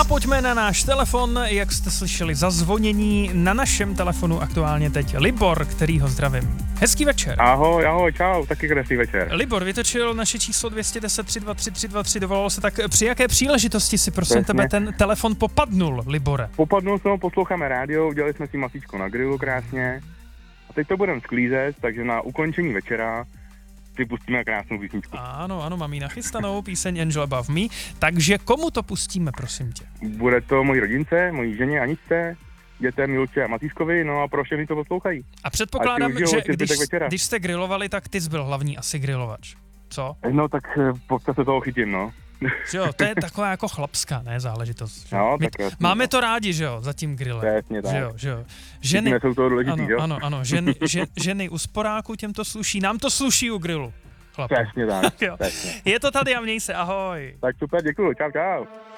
A pojďme na náš telefon, jak jste slyšeli zazvonění na našem telefonu aktuálně teď Libor, který ho zdravím. Hezký večer. Ahoj, čau, taky krásný večer. Libor vytočil naše číslo 210 323 323, dovolalo se tak, při jaké příležitosti si prosím Přesně. tebe ten telefon popadnul, Libore? Popadnul jsem ho, posloucháme rádio, udělali jsme si masíčko na grilu krásně. A teď to budeme sklízet, takže na ukončení večera si pustíme krásnou písničku. Ano, mám ji nachystanou, píseň Angel Above Me, takže komu to pustíme, prosím tě? Bude to mojí rodince, mojí ženě Aničce, dětem Milče a Matýškovi, no a pro všechny to poslouchají. A předpokládám, Ať si užijou že ještě zbytek večera. když jste grilovali, tak ty jsi byl hlavní asi grilovač. Co? No tak pokud se toho chytím, no. Že jo, to je taková jako chlapská, ne, záležitost. Že? No, My tak jasně, máme no. to rádi, že jo, za tím grillem. Přesně tak. Že jo. Ženy, Jsou to důležitý, jo? ano, ženy u sporáku, těm to sluší, nám to sluší u grilu. Chlapi. Přesně tak, Jo. přesně. Je to tady a měj se, ahoj. Tak super, děkuju, čau.